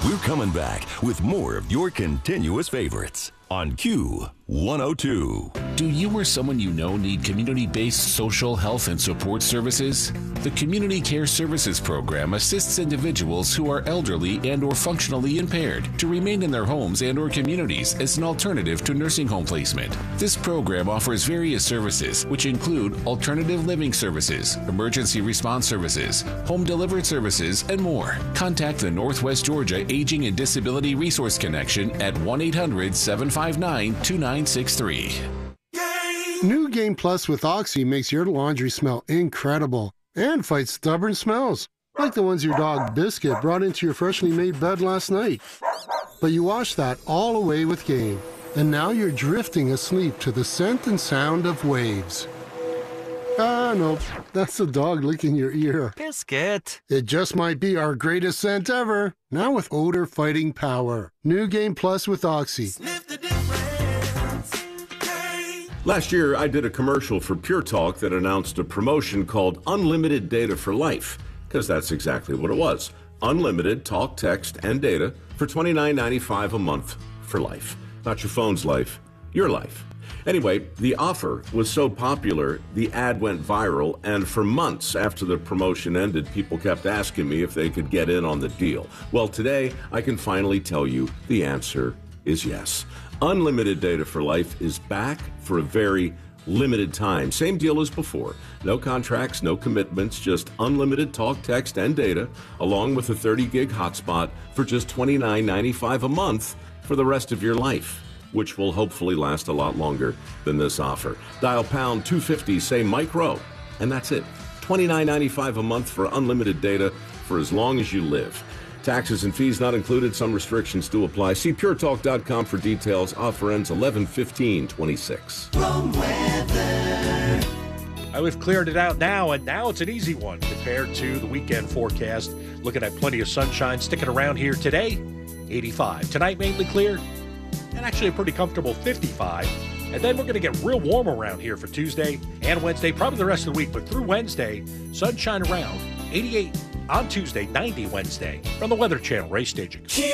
We're coming back with more of your continuous favorites on Q102. Do you or someone you know need community-based social health and support services? The Community Care Services Program assists individuals who are elderly and or functionally impaired to remain in their homes and or communities as an alternative to nursing home placement. This program offers various services, which include alternative living services, emergency response services, home delivered services, and more. Contact the Northwest Georgia Aging and Disability Resource Connection at 1-800-759-2963. New Game Plus with Oxy makes your laundry smell incredible and fights stubborn smells, like the ones your dog Biscuit brought into your freshly made bed last night. But you washed that all away with Game, and now you're drifting asleep to the scent and sound of waves. Ah, no, that's the dog licking your ear. Biscuit. It just might be our greatest scent ever, now with odor-fighting power. New Game Plus with Oxy. Sniff the difference. Last year, I did a commercial for Pure Talk that announced a promotion called Unlimited Data for Life, because that's exactly what it was. Unlimited talk, text, and data for $29.95 a month for life. Not your phone's life, your life. Anyway, the offer was so popular, the ad went viral, and for months after the promotion ended, people kept asking me if they could get in on the deal. Well, today, I can finally tell you the answer is yes. Unlimited Data for Life is back for a very limited time. Same deal as before. No contracts, no commitments, just unlimited talk, text, and data, along with a 30-gig hotspot for just $29.95 a month for the rest of your life, which will hopefully last a lot longer than this offer. Dial pound 250, say micro, and that's it. $29.95 a month for unlimited data for as long as you live. Taxes and fees not included. Some restrictions do apply. See puretalk.com for details. Offer ends 11/15/26. We've cleared it out now, and now it's an easy one compared to the weekend forecast. Looking at plenty of sunshine sticking around here today. 85. Tonight, mainly clear, and actually a pretty comfortable 55. And then we're going to get real warm around here for Tuesday and Wednesday, probably the rest of the week. But through Wednesday, sunshine around, 88 on Tuesday, 90 Wednesday. From the Weather Channel, Ray Stagings.